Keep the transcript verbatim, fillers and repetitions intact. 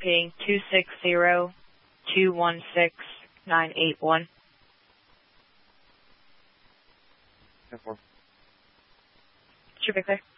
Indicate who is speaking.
Speaker 1: repeating two six zero, two one six, nine eight one.
Speaker 2: ten four.
Speaker 1: Should be clear.